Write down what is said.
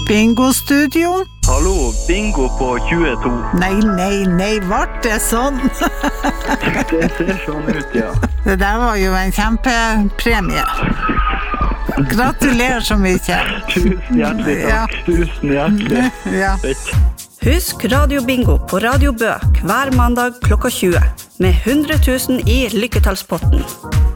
Bingo-studio? Hallo, bingo på 22. Nei, vart det sånn? Det ser sånn ut, ja. Det der var jo en kjempepremie. Gratulerer så mye. Tusen hjertelig takk. Ja. Tusen hjertelig. Ja. Husk Radio Bingo på Radio Bø hver mandag klokka 20 med 100 000 i lykketallspotten.